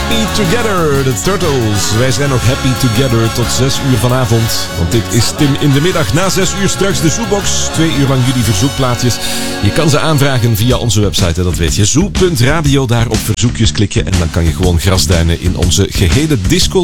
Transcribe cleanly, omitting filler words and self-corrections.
Happy Together, de Turtles. Wij zijn nog happy together tot 6 uur vanavond. Want dit is Tim in de middag. Na 6 uur straks de Zoebox. 2 uur lang jullie verzoekplaatjes. Je kan ze aanvragen via onze website, dat weet je. Zoo.radio, daar op verzoekjes klikken. En dan kan je gewoon grasduinen in onze gehele disco